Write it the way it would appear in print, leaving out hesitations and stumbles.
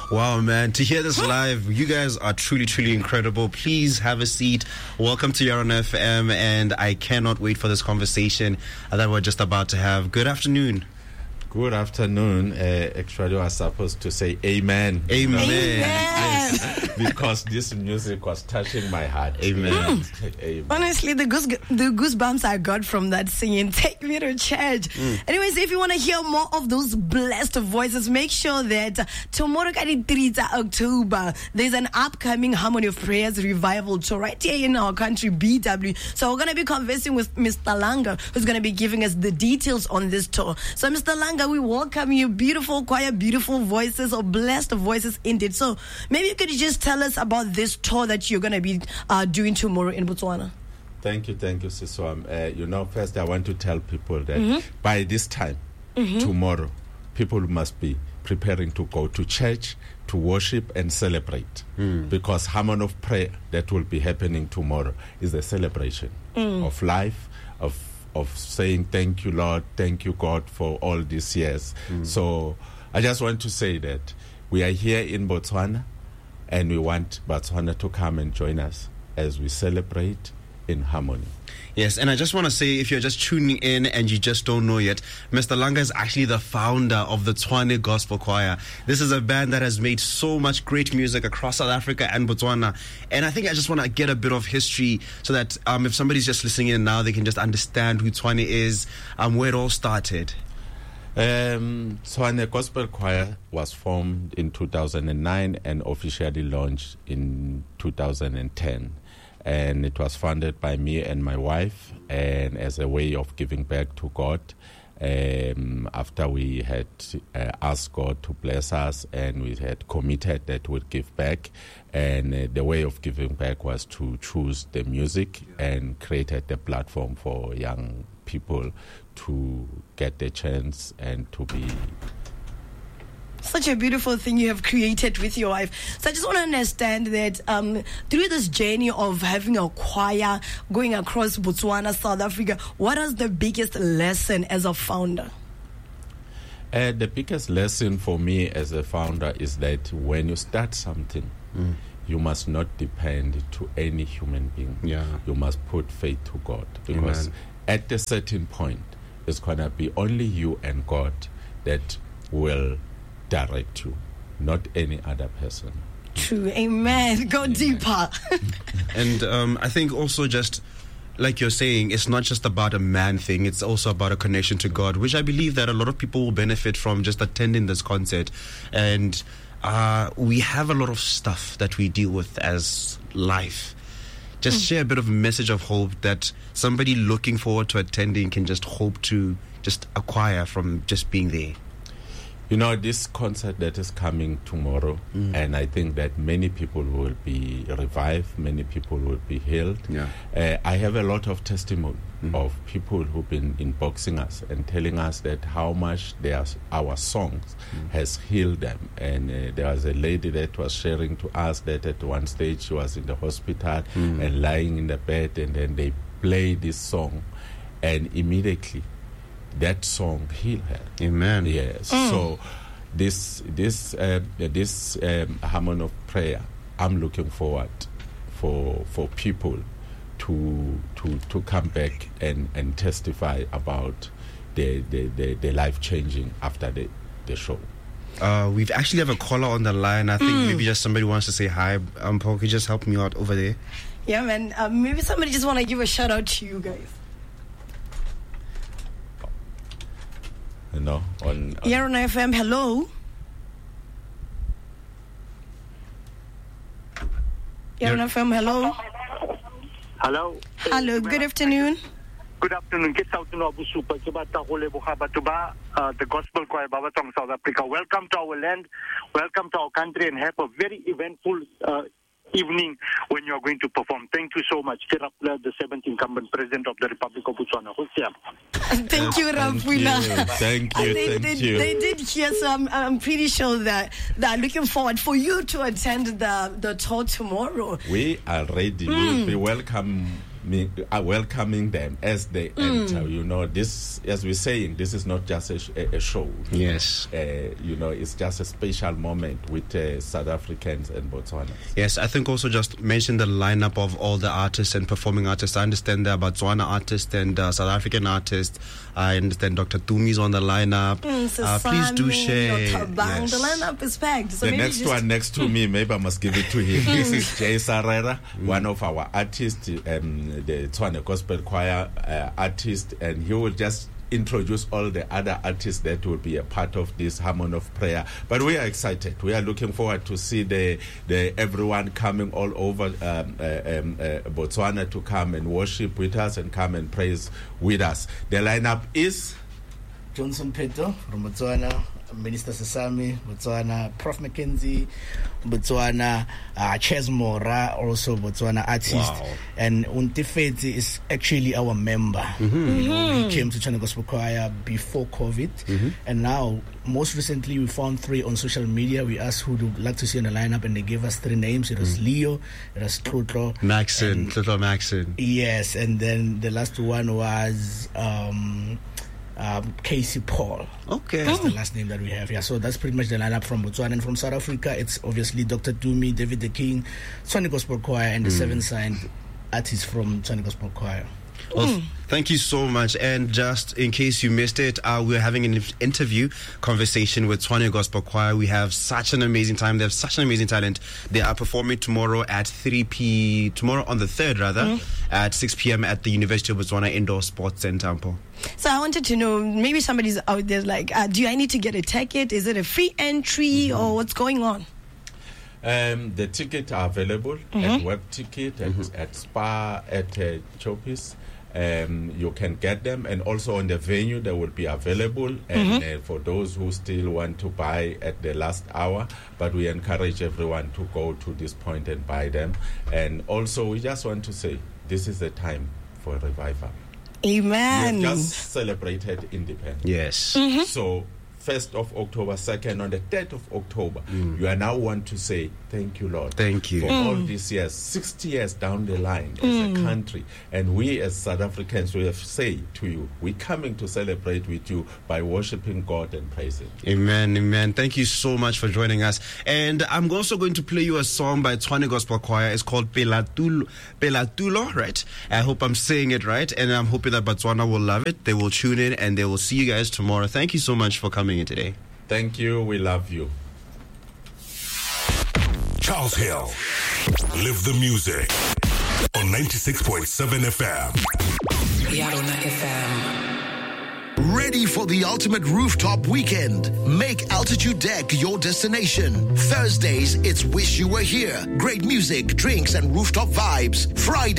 Wow, man, to hear this live, you guys are truly, truly incredible. Please have a seat. Welcome to Yaron FM, and I cannot wait for this conversation that we're just about to have. Good afternoon. Good afternoon. Actually, I was supposed to say amen. Amen. Amen. Yes, because this music was touching my heart. Amen. Amen. Honestly, the goosebumps I got from that singing, take me to church. Anyways, if you want to hear more of those blessed voices, make sure that tomorrow, 3 October, there's an upcoming Harmony of Prayers revival tour right here in our country, BW. So we're going to be conversing with Mr. Langa, who's going to be giving us the details on this tour. So Mr. Langa, we welcome you. Beautiful choir, beautiful voices, or blessed voices indeed. So maybe you could just tell us about this tour that you're going to be doing tomorrow in Botswana. Thank you, Siswam. First I want to tell people that by this time, tomorrow, people must be preparing to go to church, to worship and celebrate. Because Harmony of Prayer that will be happening tomorrow is a celebration of life, of saying thank you, Lord, thank you, God, for all these years. So I just want to say that we are here in Botswana, and we want Botswana to come and join us as we celebrate in harmony. Yes, and I just want to say, if you're just tuning in and you just don't know yet, Mr. Langa is actually the founder of the Tshwane Gospel Choir. This is a band that has made so much great music across South Africa and Botswana. And I think I just want to get a bit of history so that if somebody's just listening in now, they can just understand who Tshwane is, where it all started. Tshwane Gospel Choir was formed in 2009 and officially launched in 2010. And it was funded by me and my wife, and as a way of giving back to God, after we had asked God to bless us, and we had committed that we'd give back. And the way of giving back was to choose the music and created the platform for young people to get the chance and to be... Such a beautiful thing you have created with your wife. So I just want to understand that through this journey of having a choir going across Botswana, South Africa, what is the biggest lesson as a founder? The biggest lesson for me as a founder is that when you start something, you must not depend to any human being. You must put faith to God, because at a certain point, it's going to be only you and God that will direct you, not any other person. True. Amen. Go deeper. And I think also, just like you're saying, it's not just about a man thing, it's also about a connection to God, which I believe that a lot of people will benefit from just attending this concert. And we have a lot of stuff that we deal with as life. Just share a bit of a message of hope that somebody looking forward to attending can just hope to just acquire from just being there. This concert that is coming tomorrow, and I think that many people will be revived, many people will be healed. I have a lot of testimony of people who've been inboxing us and telling us that how much our songs has healed them. And there was a lady that was sharing to us that at one stage she was in the hospital and lying in the bed, and then they played this song, and immediately that song healed her. Amen. Yes. So this Harmony of Prayer, I'm looking forward for people to come back and testify about the life changing after the show. We've actually have a caller on the line. I think maybe just somebody wants to say hi. Paul, could you just help me out over there? Yeah, man. Maybe somebody just want to give a shout out to you guys. On Yaron FM, hello. Yaron FM, hello. Hello. Hello, good afternoon. Good afternoon. The Gospel Choir Babatong, South Africa. Welcome to our land. Welcome to our country, and have a very eventful evening when you are going to perform. Thank you so much. Rapula, the 7th incumbent president of the Republic of Botswana. Thank you, Rapula. Thank you. They did hear, so I'm pretty sure that they're looking forward for you to attend the tour tomorrow. We are ready. We'll be welcome welcoming them as they enter. You know, this, as we're saying, this is not just a show. Yes. You know, it's just a special moment with South Africans and Botswana. Yes, I think also just mention the lineup of all the artists and performing artists. I understand there are Botswana artists and South African artists. I understand Dr. Tumi's on the lineup. Please do share. Yes. Yes. The lineup is packed. So The maybe next one next to me, maybe I must give it to him. This is Jay Sarera, one of our artists, the Tswane Gospel Choir artist, and he will just introduce all the other artists that will be a part of this Harmony of Prayer. But we are excited. We are looking forward to see the everyone coming all over Botswana to come and worship with us and come and praise with us. The lineup is Johnson Peto from Botswana, Minister Sesame, Botswana, Prof Mackenzie, Botswana, Ches Mora, also Botswana artist. Wow. And Untifeti is actually our member. You know, he came to Tswane Gospel Choir before COVID. And now, most recently, we found 3 on social media. We asked who would like to see on the lineup, and they gave us 3 names. It was Leo, it was Tlotlo. Tlotlo Maxon. Yes, and then the last one was Casey Paul. Okay. That's the last name that we have. Yeah, so that's pretty much the lineup from Botswana. And from South Africa, it's obviously Dr. Dumi, David the King, Tswane Gospel Choir, and the 7 signed artists from Tswane Gospel Choir. Well, thank you so much. And just in case you missed it, we're having an interview conversation with Tswane Gospel Choir. We have such an amazing time. They have such an amazing talent. They are performing tomorrow at tomorrow on the 3rd rather, at 6 p.m. at the University of Botswana Indoor Sports Centre. So I wanted to know, maybe somebody's out there like, do I need to get a ticket? Is it a free entry or what's going on? The tickets are available at Web Ticket, at Spa, at Chopis. You can get them, and also on the venue they will be available, and for those who still want to buy at the last hour, but we encourage everyone to go to this point and buy them. And also we just want to say this is the time for revival. Amen. We have just celebrated independence. Yes. So 1st of October, 2nd, on the 3rd of October, you are now want to say, thank you, Lord. Thank you. For all these years, 60 years down the line as a country. And we as South Africans, we have said to you, we're coming to celebrate with you by worshiping God and praising. Amen, amen. Thank you so much for joining us. And I'm also going to play you a song by Tswane Gospel Choir. It's called Pelatulo, right? I hope I'm saying it right. And I'm hoping that Botswana will love it. They will tune in and they will see you guys tomorrow. Thank you so much for coming in today. Thank you. We love you. Charles Hill. Live the music on 96.7 FM. Yarona FM. Ready for the ultimate rooftop weekend? Make Altitude Deck your destination. Thursdays, it's Wish You Were Here. Great music, drinks, and rooftop vibes. Friday.